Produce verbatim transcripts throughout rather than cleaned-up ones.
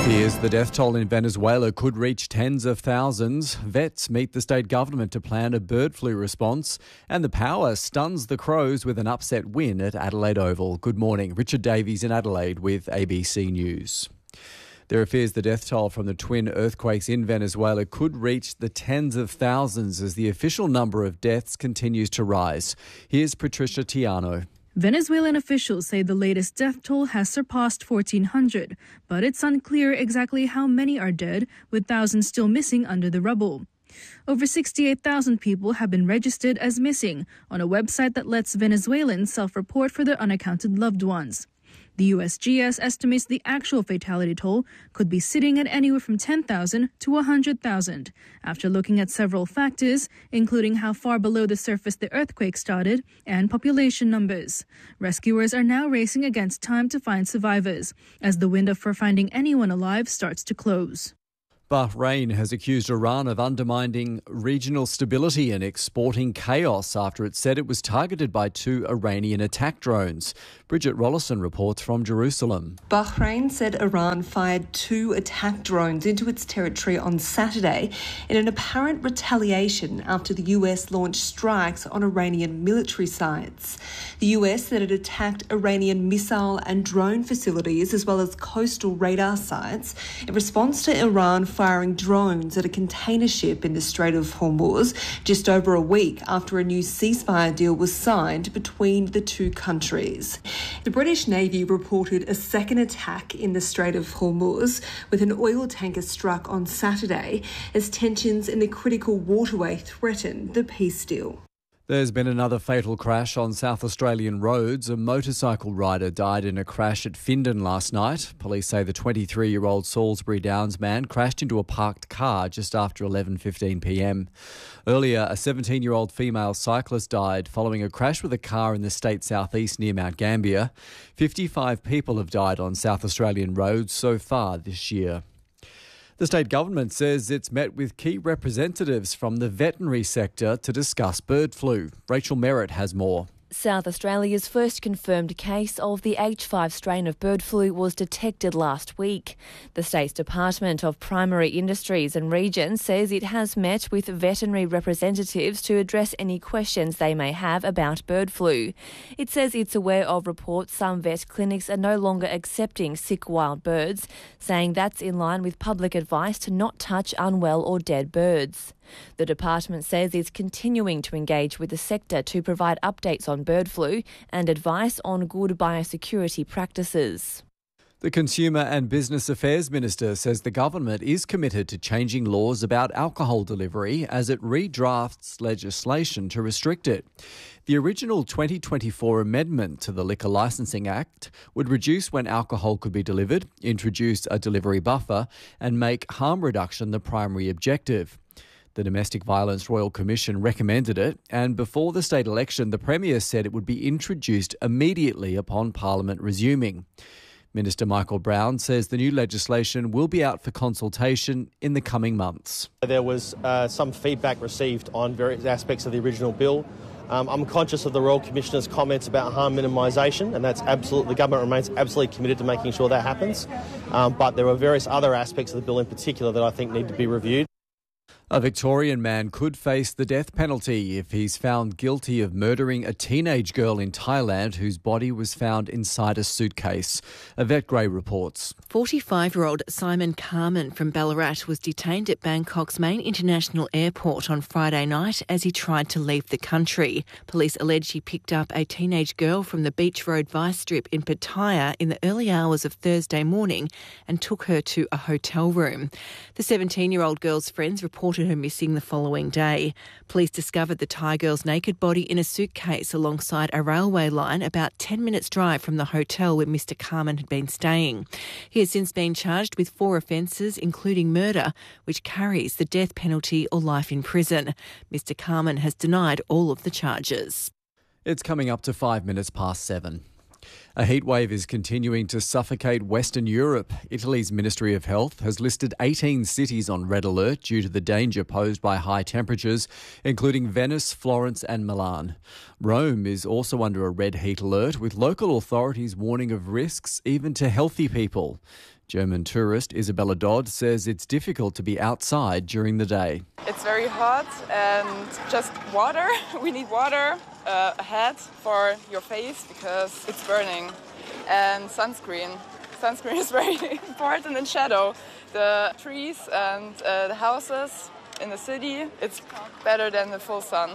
Fears the death toll in Venezuela could reach tens of thousands. Vets meet the state government to plan a bird flu response, and the power stuns the Crows with an upset win at Adelaide Oval. Good morning. Richard Davies in Adelaide with A B C News. There are fears the death toll from the twin earthquakes in Venezuela could reach the tens of thousands as the official number of deaths continues to rise. Here's Patricia Tiano. Venezuelan officials say the latest death toll has surpassed fourteen hundred, but it's unclear exactly how many are dead, with thousands still missing under the rubble. Over sixty-eight thousand people have been registered as missing on a website that lets Venezuelans self-report for their unaccounted loved ones. The U S G S estimates the actual fatality toll could be sitting at anywhere from ten thousand to one hundred thousand, after looking at several factors, including how far below the surface the earthquake started and population numbers. Rescuers are now racing against time to find survivors, as the window for finding anyone alive starts to close. Bahrain has accused Iran of undermining regional stability and exporting chaos after it said it was targeted by two Iranian attack drones. Bridget Rollison reports from Jerusalem. Bahrain said Iran fired two attack drones into its territory on Saturday in an apparent retaliation after the U S launched strikes on Iranian military sites. The U S said it attacked Iranian missile and drone facilities as well as coastal radar sites in response to Iran firing drones at a container ship in the Strait of Hormuz just over a week after a new ceasefire deal was signed between the two countries. The British Navy reported a second attack in the Strait of Hormuz, with an oil tanker struck on Saturday as tensions in the critical waterway threaten the peace deal. There's been another fatal crash on South Australian roads. A motorcycle rider died in a crash at Findon last night. Police say the twenty-three-year-old Salisbury Downs man crashed into a parked car just after eleven fifteen p m. Earlier, a seventeen-year-old female cyclist died following a crash with a car in the state southeast near Mount Gambier. fifty-five people have died on South Australian roads so far this year. The state government says it's met with key representatives from the veterinary sector to discuss bird flu. Rachel Merritt has more. South Australia's first confirmed case of the H five strain of bird flu was detected last week. The state's Department of Primary Industries and Regions says it has met with veterinary representatives to address any questions they may have about bird flu. It says it's aware of reports some vet clinics are no longer accepting sick wild birds, saying that's in line with public advice to not touch unwell or dead birds. The department says it's continuing to engage with the sector to provide updates on bird flu and advice on good biosecurity practices. The Consumer and Business Affairs Minister says the government is committed to changing laws about alcohol delivery as it redrafts legislation to restrict it. The original twenty twenty-four amendment to the Liquor Licensing Act would reduce when alcohol could be delivered, introduce a delivery buffer, and make harm reduction the primary objective. The Domestic Violence Royal Commission recommended it, and before the state election, the Premier said it would be introduced immediately upon Parliament resuming. Minister Michael Brown says the new legislation will be out for consultation in the coming months. There was uh, some feedback received on various aspects of the original bill. Um, I'm conscious of the Royal Commissioner's comments about harm minimisation, and that's absolutely, the government remains absolutely committed to making sure that happens. Um, but there are various other aspects of the bill in particular that I think need to be reviewed. A Victorian man could face the death penalty if he's found guilty of murdering a teenage girl in Thailand whose body was found inside a suitcase. Yvette Gray reports. forty-five-year-old Simon Carman from Ballarat was detained at Bangkok's main international airport on Friday night as he tried to leave the country. Police allege he picked up a teenage girl from the Beach Road Vice Strip in Pattaya in the early hours of Thursday morning and took her to a hotel room. The seventeen-year-old girl's friends reported her missing the following day. Police discovered the Thai girl's naked body in a suitcase alongside a railway line about ten minutes drive from the hotel where Mister Carman had been staying. He has since been charged with four offences, including murder, which carries the death penalty or life in prison. Mister Carman has denied all of the charges. It's coming up to five minutes past seven. A heatwave is continuing to suffocate Western Europe. Italy's Ministry of Health has listed eighteen cities on red alert due to the danger posed by high temperatures, including Venice, Florence and Milan. Rome is also under a red heat alert, with local authorities warning of risks even to healthy people. German tourist Isabella Dodd says it's difficult to be outside during the day. It's very hot and just water. We need water, uh, a hat for your face because it's burning, and sunscreen. Sunscreen is very important in shadow. The trees and uh, the houses in the city, it's better than the full sun.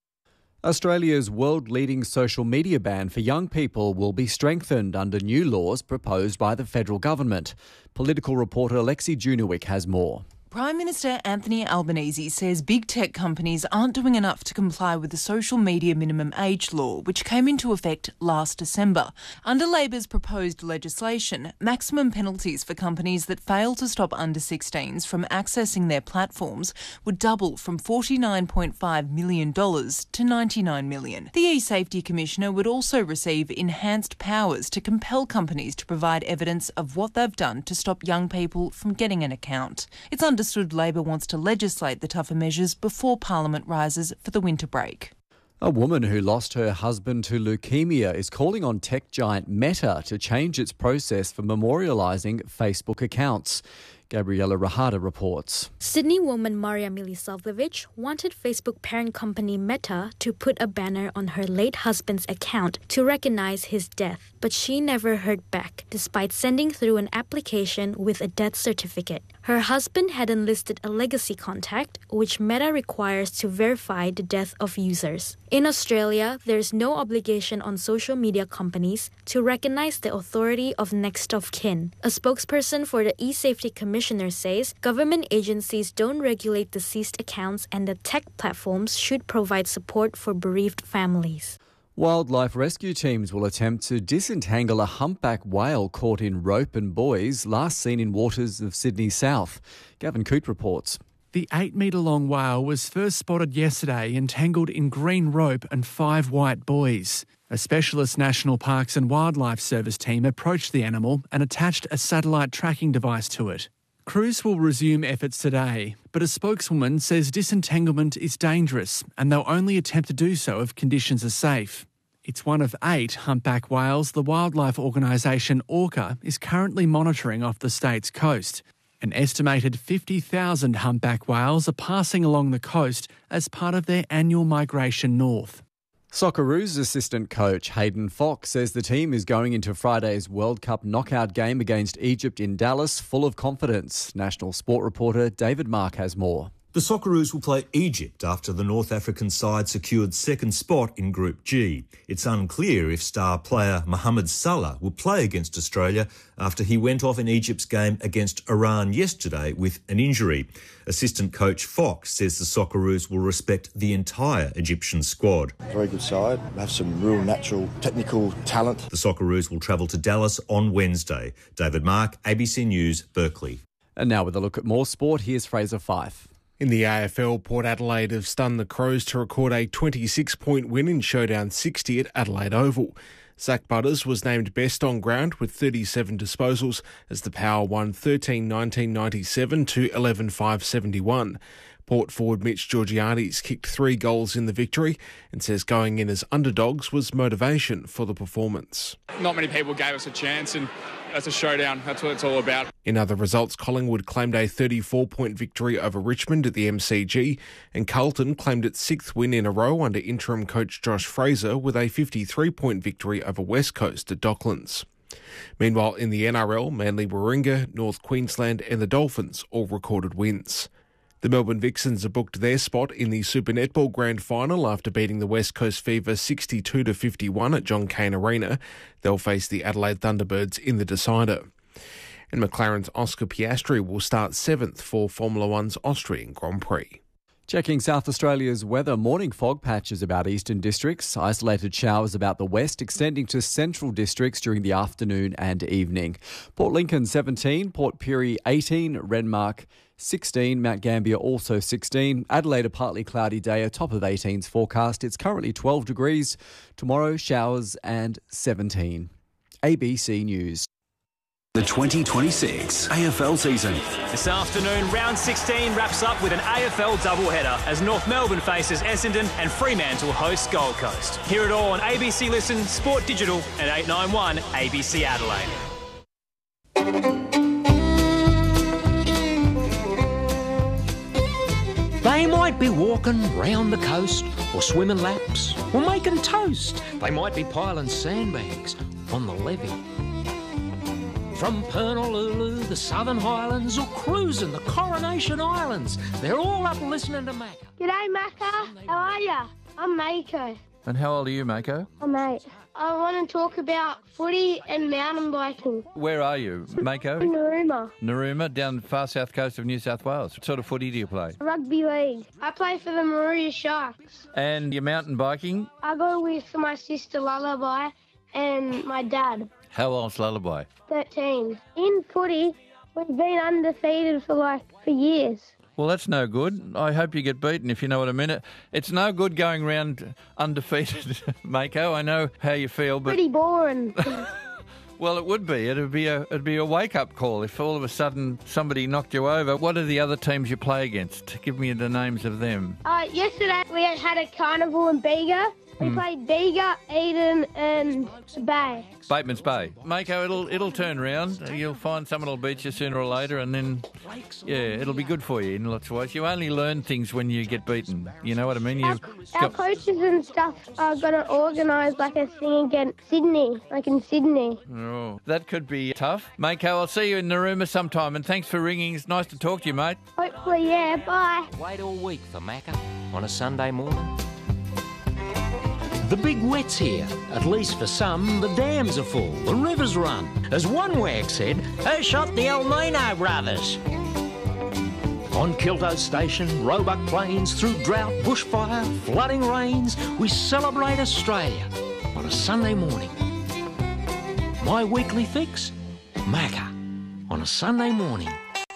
Australia's world-leading social media ban for young people will be strengthened under new laws proposed by the federal government. Political reporter Alexi Junowick has more. Prime Minister Anthony Albanese says big tech companies aren't doing enough to comply with the social media minimum age law, which came into effect last December. Under Labor's proposed legislation, maximum penalties for companies that fail to stop under sixteens from accessing their platforms would double from forty-nine point five million dollars to ninety-nine million dollars. The e-Safety Commissioner would also receive enhanced powers to compel companies to provide evidence of what they've done to stop young people from getting an account. It's under Understood Labor wants to legislate the tougher measures before Parliament rises for the winter break. A woman who lost her husband to leukemia is calling on tech giant Meta to change its process for memorialising Facebook accounts. Gabriella Rahada reports. Sydney woman Maria Milisavljevic wanted Facebook parent company Meta to put a banner on her late husband's account to recognise his death, but she never heard back, despite sending through an application with a death certificate. Her husband had enlisted a legacy contact, which Meta requires to verify the death of users. In Australia, there's no obligation on social media companies to recognise the authority of next of kin. A spokesperson for the e-Safety Commissioner says government agencies don't regulate deceased accounts and the tech platforms should provide support for bereaved families. Wildlife rescue teams will attempt to disentangle a humpback whale caught in rope and buoys, last seen in waters of Sydney South. Gavin Coote reports. The eight-metre-long whale was first spotted yesterday entangled in green rope and five white buoys. A specialist National Parks and Wildlife Service team approached the animal and attached a satellite tracking device to it. Crews will resume efforts today, but a spokeswoman says disentanglement is dangerous and they'll only attempt to do so if conditions are safe. It's one of eight humpback whales the wildlife organisation Orca is currently monitoring off the state's coast. An estimated fifty thousand humpback whales are passing along the coast as part of their annual migration north. Socceroos assistant coach Hayden Fox says the team is going into Friday's World Cup knockout game against Egypt in Dallas full of confidence. National sport reporter David Mark has more. The Socceroos will play Egypt after the North African side secured second spot in Group G. It's unclear if star player Mohamed Salah will play against Australia after he went off in Egypt's game against Iran yesterday with an injury. Assistant coach Fox says the Socceroos will respect the entire Egyptian squad. Very good side, have some real natural technical talent. The Socceroos will travel to Dallas on Wednesday. David Mark, A B C News, Berkeley. And now with a look at more sport, here's Fraser Fife. In the A F L, Port Adelaide have stunned the Crows to record a twenty-six point win in Showdown sixty at Adelaide Oval. Zach Butters was named best on ground with thirty-seven disposals as the Power won thirteen nineteen ninety-seven to eleven five seventy-one. Port forward Mitch Georgiades kicked three goals in the victory and says going in as underdogs was motivation for the performance. Not many people gave us a chance and that's a showdown. That's what it's all about. In other results, Collingwood claimed a thirty-four point victory over Richmond at the M C G and Carlton claimed its sixth win in a row under interim coach Josh Fraser with a fifty-three point victory over West Coast at Docklands. Meanwhile, in the N R L, Manly Warringah, North Queensland and the Dolphins all recorded wins. The Melbourne Vixens have booked their spot in the Super Netball Grand Final after beating the West Coast Fever sixty-two to fifty-one at John Cain Arena. They'll face the Adelaide Thunderbirds in the decider. And McLaren's Oscar Piastri will start seventh for Formula One's Austrian Grand Prix. Checking South Australia's weather, morning fog patches about eastern districts, isolated showers about the west, extending to central districts during the afternoon and evening. Port Lincoln seventeen, Port Pirie eighteen, Renmark sixteen, Mount Gambier also sixteen, Adelaide a partly cloudy day, a top of eighteens forecast. It's currently twelve degrees, tomorrow showers and seventeen. A B C News. The twenty twenty-six A F L season. This afternoon, round sixteen wraps up with an A F L doubleheader as North Melbourne faces Essendon and Fremantle hosts Gold Coast. Hear it all on A B C Listen, Sport Digital and eight ninety-one A B C Adelaide. might be walking round the coast or swimming laps or making toast. They might be piling sandbags on the levee. From Pernalulu, the Southern Highlands, or cruising the Coronation Islands, they're all up listening to Macca. G'day, Macca. How are ya? I'm Mako. And how old are you, Mako? I'm eight. I want to talk about footy and mountain biking. Where are you, Mako? In Narooma. Narooma, down the far south coast of New South Wales. What sort of footy do you play? Rugby league. I play for the Maruya Sharks. And your mountain biking? I go with my sister Lullaby and my dad. How old's Lullaby? thirteen. In footy, we've been undefeated for like, for years. Well, that's no good. I hope you get beaten, if you know what I mean. It's no good going round undefeated, Mako. I know how you feel, but pretty boring. Well, it would be. It'd be a it'd be a wake up call if all of a sudden somebody knocked you over. What are the other teams you play against? Give me the names of them. Uh, yesterday we had a carnival in Bega. We Hmm. played Bega, Eden, and Bay. Bateman's Bay. Mako, it'll it'll turn round. You'll find someone will beat you sooner or later, and then, yeah, it'll be good for you in lots of ways. You only learn things when you get beaten. You know what I mean? You Our coaches and stuff are going to organise like a thing against Sydney, like in Sydney. Oh, that could be tough. Mako, I'll see you in Narooma sometime, and thanks for ringing. It's nice to talk to you, mate. Hopefully, yeah. Bye. Wait all week for Macca on a Sunday morning. The big wet's here. At least for some, the dams are full, the rivers run. As one wag said, who shot the El Nino brothers? On Kilto Station, Roebuck Plains, through drought, bushfire, flooding rains, we celebrate Australia on a Sunday morning. My weekly fix? Macca on a Sunday morning.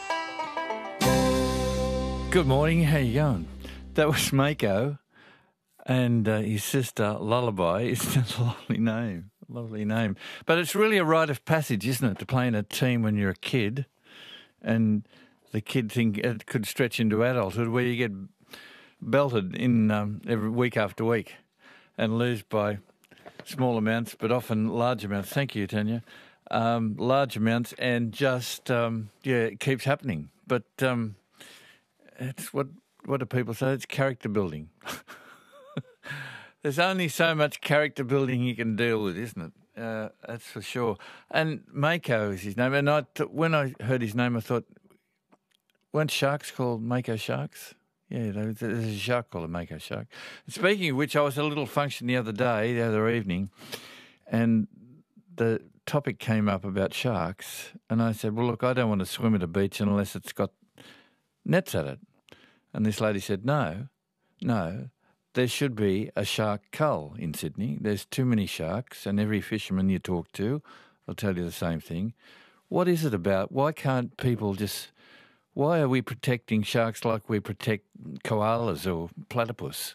Good morning. How you going? That was Mako. And uh, his sister, Lullaby, is a lovely name, lovely name. But it's really a rite of passage, isn't it, to play in a team when you're a kid, and the kid thing it could stretch into adulthood, where you get belted in um, every week after week, and lose by small amounts, but often large amounts. Thank you, Tanya. Um, large amounts, and just um, yeah, it keeps happening. But um, it's what what do people say? It's character building. There's only so much character building you can deal with, isn't it? Uh, that's for sure. And Mako is his name. And I th- when I heard his name, I thought, weren't sharks called Mako sharks? Yeah, there's a shark called a Mako shark. And speaking of which, I was at a little function the other day, the other evening, and the topic came up about sharks. And I said, well, look, I don't want to swim at a beach unless it's got nets at it. And this lady said, no, no. There should be a shark cull in Sydney. There's too many sharks, and every fisherman you talk to will tell you the same thing. What is it about? Why can't people just... Why are we protecting sharks like we protect koalas or platypus?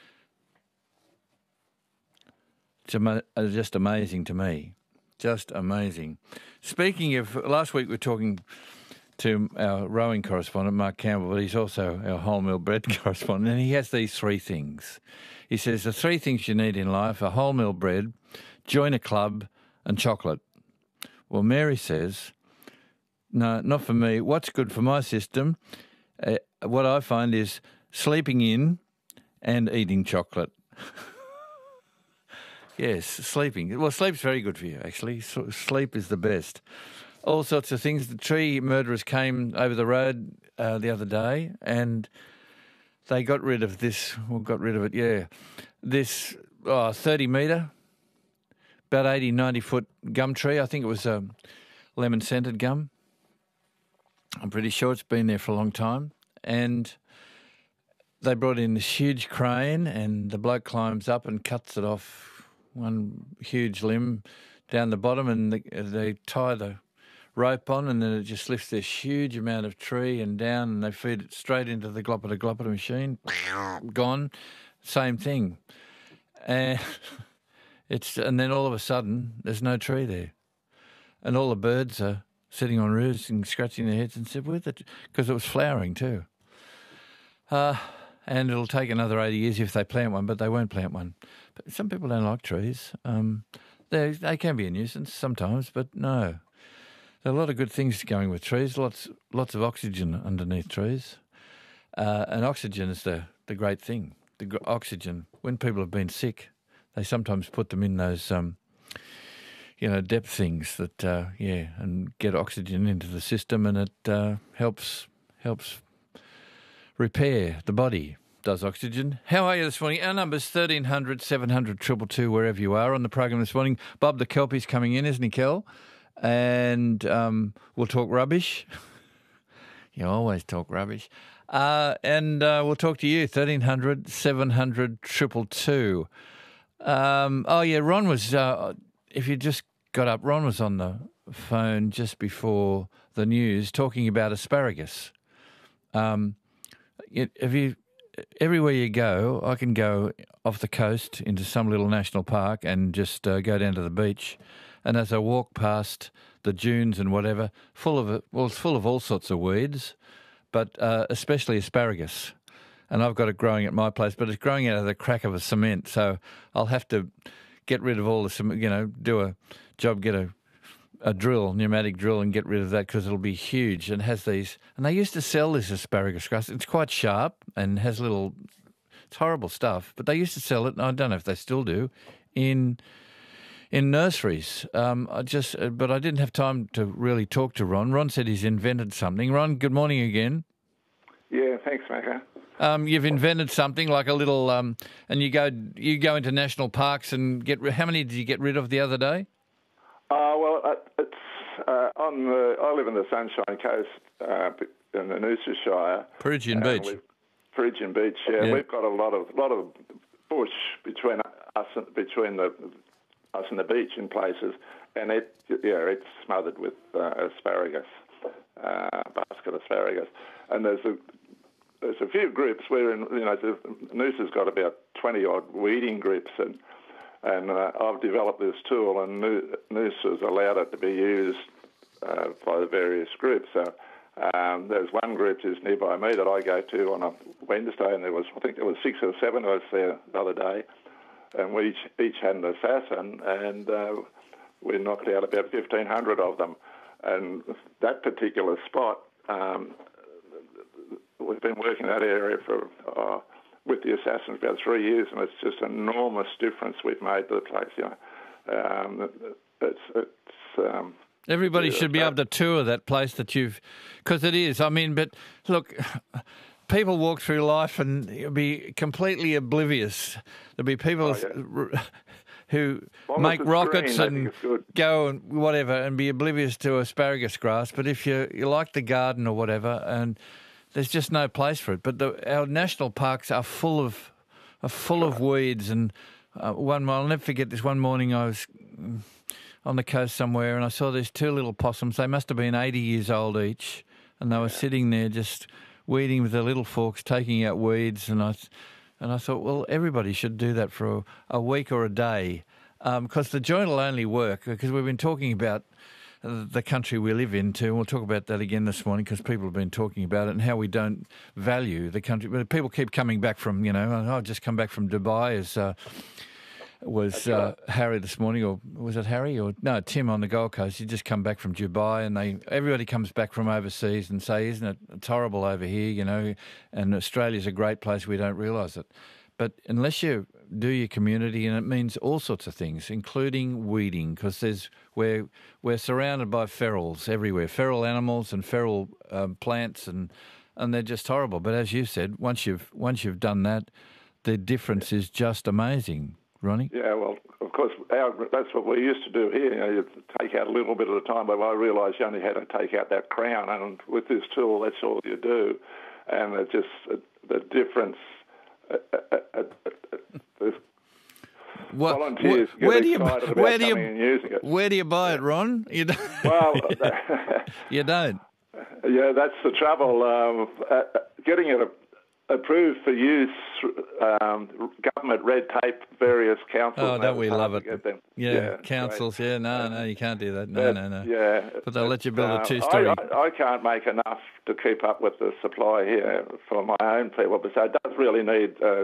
It's ama- just amazing to me. Just amazing. Speaking of... Last week we were talking to our rowing correspondent, Mark Campbell, but he's also our wholemeal bread correspondent, and he has these three things. He says the three things you need in life are wholemeal bread, join a club, and chocolate. Well, Mary says, no, not for me. What's good for my system, uh, what I find is sleeping in and eating chocolate. Yes, sleeping. Well, sleep's very good for you, actually. So sleep is the best. All sorts of things. The tree murderers came over the road uh, the other day, and they got rid of this, well, got rid of it, yeah, this oh, thirty metre, about eighty, ninety foot gum tree. I think it was a lemon-scented gum. I'm pretty sure it's been there for a long time. And they brought in this huge crane, and the bloke climbs up and cuts it off one huge limb down the bottom, and the, they tie the rope on, and then it just lifts this huge amount of tree and down, and they feed it straight into the glopper glopper machine. Gone. Same thing. And it's and then all of a sudden there's no tree there, and all the birds are sitting on roosts and scratching their heads and said, "Where's it?" Because it was flowering too. Uh, and it'll take another eighty years if they plant one, but they won't plant one. But some people don't like trees. Um, they they can be a nuisance sometimes, but no. There are a lot of good things going with trees, lots lots of oxygen underneath trees. Uh, and oxygen is the, the great thing. The gr- oxygen, when people have been sick, they sometimes put them in those, um, you know, depth things that, uh, yeah, and get oxygen into the system, and it uh, helps helps repair the body. Does oxygen. How are you this morning? Our number's thirteen hundred, seven hundred, two two two, wherever you are on the program this morning. Bob the Kelpie's coming in, isn't he, Kel? And um, we'll talk rubbish. You always talk rubbish. Uh, and uh, we'll talk to you, thirteen hundred, seven hundred, two two two. Um, oh, yeah, Ron was, uh, if you just got up, Ron was on the phone just before the news talking about asparagus. Um, it, have you... Everywhere you go, I can go off the coast into some little national park and just uh, go down to the beach. And as I walk past the dunes and whatever, full of well, it's full of all sorts of weeds, but uh, especially asparagus. And I've got it growing at my place, but it's growing out of the crack of a cement. So I'll have to get rid of all the cement, you know, do a job, get a a drill, pneumatic drill, and get rid of that because it'll be huge and has these. And they used to sell this asparagus grass. It's quite sharp and has little. It's horrible stuff, but they used to sell it, and I don't know if they still do, in in nurseries. Um, I just, but I didn't have time to really talk to Ron. Ron said he's invented something. Ron, good morning again. Yeah, thanks, Macca. Um, you've invented something like a little, um, and you go you go into national parks and get. How many did you get rid of the other day? Uh, well, uh, it's uh, on the. I live in the Sunshine Coast uh, in the Noosa Shire. Peregian Beach. Peregian Beach. Yeah, yeah, we've got a lot of lot of bush between us and between the us and the beach in places, and it yeah it's smothered with uh, asparagus, uh, basket asparagus, and there's a. There's a few groups where, in, you know, Noosa's got about twenty odd weeding groups, and and uh, I've developed this tool, and Noosa's allowed it to be used uh, by the various groups. So um, there's one group just nearby me that I go to on a Wednesday, and there was, I think there was six or seven of us there the other day, and we each, each had an assassin, and uh, we knocked out about fifteen hundred of them. And that particular spot, um, we've been working that area for uh, with the assassins about three years, and it's just an enormous difference we've made to the place. You know, um, it's it's. Um, Everybody yeah, should be able to tour that place that you've, because it is. I mean, but look, people walk through life and you'll be completely oblivious. There'll be people oh, yeah. who make rockets green, and go and whatever and be oblivious to asparagus grass. But if you you like the garden or whatever, and there's just no place for it. But the, our national parks are full of are full of weeds. And uh, one, I'll never forget this. One morning I was on the coast somewhere, and I saw these two little possums. They must have been eighty years old each, and they were sitting there just weeding with their little forks, taking out weeds. And I and I thought, well, everybody should do that for a, a week or a day, because um, the joint will only work because we've been talking about the country we live in too. We'll talk about that again this morning because people have been talking about it and how we don't value the country. But people keep coming back from, you know, oh, I've just come back from Dubai as uh, was uh, Harry this morning, or was it Harry? Or no, Tim on the Gold Coast. You just come back from Dubai, and they everybody comes back from overseas and say, isn't it it's horrible over here, you know, and Australia's a great place, we don't realise it. But unless you do your community, and it means all sorts of things, including weeding, because there's we're we're surrounded by ferals everywhere, feral animals and feral um, plants, and and they're just horrible. But as you said, once you've once you've done that, the difference is just amazing, Ronnie. Yeah, well, of course, our, that's what we used to do here. You know, you take out a little bit at a time, but I realised you only had to take out that crown, and with this tool, that's all you do, and it's just uh, the difference. Uh, uh, uh, uh, what, volunteers wh- where do you where do you and using it. Where do you buy it, Ron? You don't. Well, you don't. Yeah, that's the trouble. Um, uh, getting it approved for use, um, government red tape, various councils. Oh, don't we love it? Yeah, yeah, councils. Right. Yeah, no, no, you can't do that. No, but, no, no. Yeah, but they'll let you build uh, a two-story. I, I, I can't make enough to keep up with the supply here for my own people, but so it does really need uh,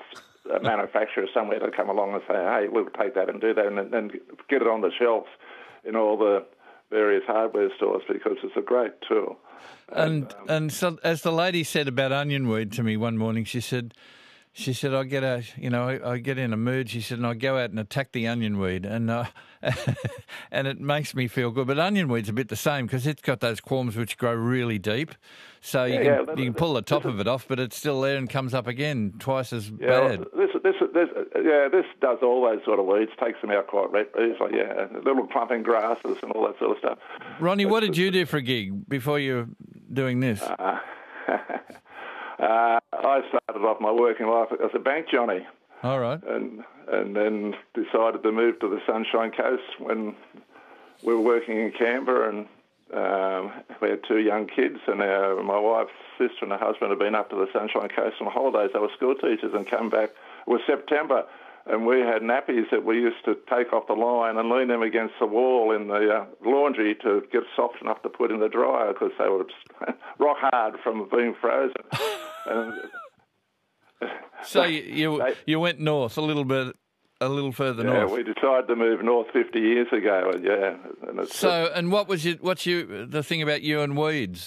a manufacturer somewhere to come along and say, hey, we'll take that and do that, and then get it on the shelves in all the various hardware stores because it's a great tool. And and, um, and so, as the lady said about onion weed to me one morning, she said, she said I get a, you know, I, I get in a mood. She said, and I go out and attack the onion weed, and uh, and it makes me feel good. But onion weed's a bit the same because it's got those corms which grow really deep, so you yeah, can yeah, you can pull the top of it off, but it's still there and comes up again twice as yeah, bad. This, this, this, yeah, this does all those sort of weeds, takes them out quite easily. Yeah, little clumping grasses and all that sort of stuff. Ronnie, what did you do for a gig before you were doing this? Uh, Uh, I started off my working life as a bank Johnny. All right. And and then decided to move to the Sunshine Coast when we were working in Canberra, and um, we had two young kids, and our, my wife's sister and her husband had been up to the Sunshine Coast on holidays. They were school teachers and come back. It was September, and we had nappies that we used to take off the line and lean them against the wall in the uh, laundry to get soft enough to put in the dryer because they were rock hard from being frozen. and, so you you, they, you went north a little bit, a little further yeah, north. Yeah, we decided to move north fifty years ago. Yeah. And it's, so, and what was your, what's you the thing about you and weeds?